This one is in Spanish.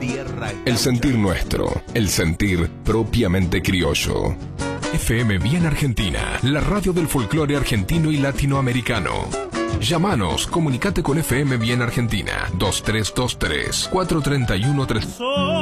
El sentir nuestro, el sentir propiamente criollo. FM Bien Argentina, la radio del folclore argentino y latinoamericano. Llámanos, comunicate con FM Bien Argentina, 2323 431 3.